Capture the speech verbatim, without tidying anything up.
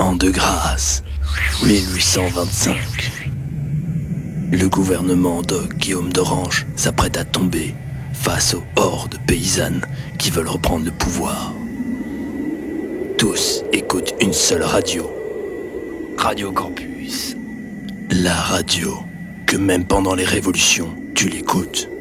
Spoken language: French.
An de grâce, mille huit cent vingt-cinq. Le gouvernement de Guillaume d'Orange s'apprête à tomber face aux hordes paysannes qui veulent reprendre le pouvoir. Tous écoutent une seule radio. Radio Campus. La radio que même pendant les révolutions, tu l'écoutes.